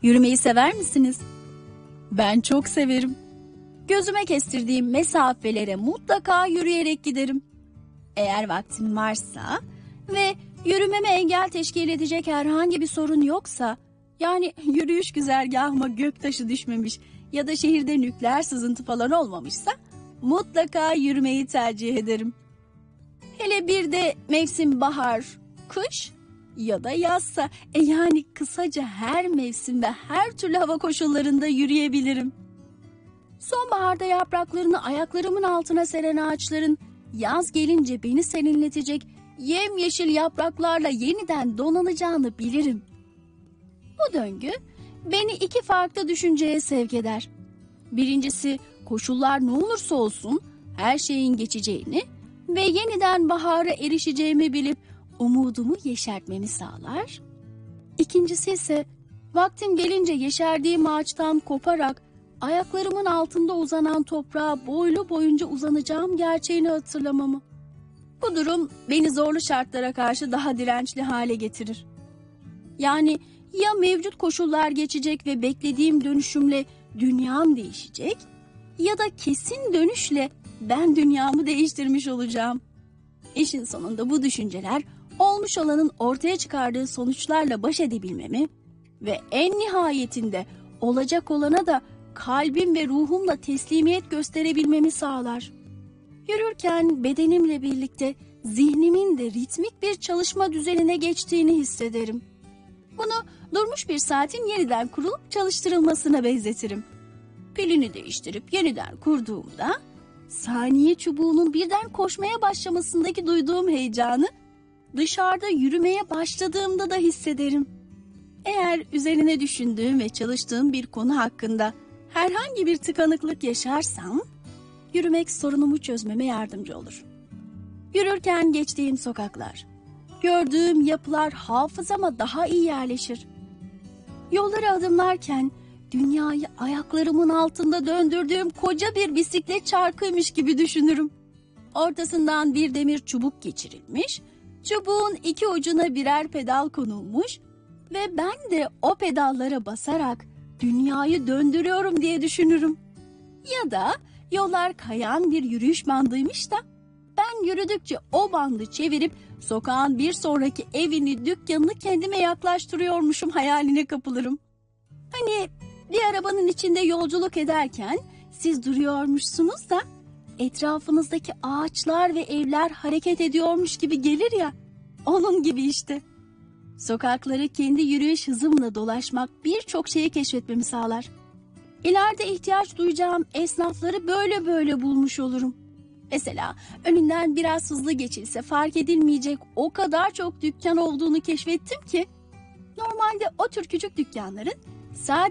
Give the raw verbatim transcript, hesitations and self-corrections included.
Yürümeyi sever misiniz? Ben çok severim. Gözüme kestirdiğim mesafelere mutlaka yürüyerek giderim. Eğer vaktim varsa ve yürümeme engel teşkil edecek herhangi bir sorun yoksa, yani yürüyüş güzergahıma göktaşı düşmemiş ya da şehirde nükleer sızıntı falan olmamışsa mutlaka yürümeyi tercih ederim. Hele bir de mevsim bahar, kış ya da yazsa, e yani kısaca her mevsim ve her türlü hava koşullarında yürüyebilirim. Sonbaharda yapraklarını ayaklarımın altına seren ağaçların yaz gelince beni serinletecek yemyeşil yapraklarla yeniden donanacağını bilirim. Bu döngü beni iki farklı düşünceye sevk eder. Birincisi, koşullar ne olursa olsun her şeyin geçeceğini ve yeniden bahara erişeceğimi bilip umudumu yeşertmemi sağlar. İkincisi ise vaktim gelince yeşerdiğim ağaçtan koparak ayaklarımın altında uzanan toprağa boylu boyunca uzanacağım gerçeğini hatırlamamı. Bu durum beni zorlu şartlara karşı daha dirençli hale getirir. Yani ya mevcut koşullar geçecek ve beklediğim dönüşümle dünyam değişecek ya da kesin dönüşle ben dünyamı değiştirmiş olacağım. İşin sonunda bu düşünceler olmuş olanın ortaya çıkardığı sonuçlarla baş edebilmemi ve en nihayetinde olacak olana da kalbim ve ruhumla teslimiyet gösterebilmemi sağlar. Yürürken bedenimle birlikte zihnimin de ritmik bir çalışma düzenine geçtiğini hissederim. Bunu durmuş bir saatin yeniden kurulup çalıştırılmasına benzetirim. Pilini değiştirip yeniden kurduğumda saniye çubuğunun birden koşmaya başlamasındaki duyduğum heyecanı dışarıda yürümeye başladığımda da hissederim. Eğer üzerine düşündüğüm ve çalıştığım bir konu hakkında herhangi bir tıkanıklık yaşarsam, yürümek sorunumu çözmeme yardımcı olur. Yürürken geçtiğim sokaklar, gördüğüm yapılar hafızama daha iyi yerleşir. Yolları adımlarken dünyayı ayaklarımın altında döndürdüğüm koca bir bisiklet çarkıymış gibi düşünürüm. Ortasından bir demir çubuk geçirilmiş, çubuğun iki ucuna birer pedal konulmuş ve ben de o pedallara basarak dünyayı döndürüyorum diye düşünürüm. Ya da yollar kayan bir yürüyüş bandıymış da ben yürüdükçe o bandı çevirip sokağın bir sonraki evini, dükkanını kendime yaklaştırıyormuşum hayaline kapılırım. Hani bir arabanın içinde yolculuk ederken siz duruyormuşsunuz da etrafınızdaki ağaçlar ve evler hareket ediyormuş gibi gelir ya, onun gibi işte. Sokakları kendi yürüyüş hızımla dolaşmak birçok şeyi keşfetmemi sağlar. İleride ihtiyaç duyacağım esnafları böyle böyle bulmuş olurum. Mesela önünden biraz hızlı geçilse fark edilmeyecek o kadar çok dükkan olduğunu keşfettim ki, normalde o tür küçük dükkanların sadece